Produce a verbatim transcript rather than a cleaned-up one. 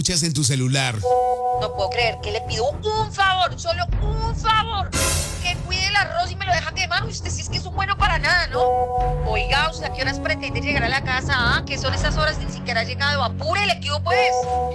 escuchas en tu celular. No puedo creer que le pido un favor, solo un favor. Que cuide el arroz y me lo deja de mano. Usted sí es que es un bueno para nada, ¿no? Oiga, ¿usted a qué horas pretende llegar a la casa? ¿Ah? ¿Qué son esas horas? Ni siquiera ha llegado. Apúrele, ¿qué hubo, pues?